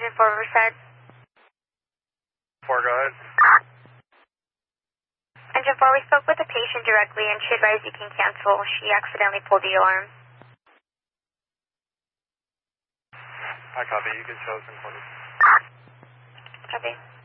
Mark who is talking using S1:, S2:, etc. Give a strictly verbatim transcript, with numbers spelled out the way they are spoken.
S1: Engine four Riverside.
S2: four, go ahead.
S1: Engine four, we spoke with the patient directly and she advised you can cancel. She accidentally pulled the alarm.
S2: I copy. You can show us in quarters.
S1: Copy.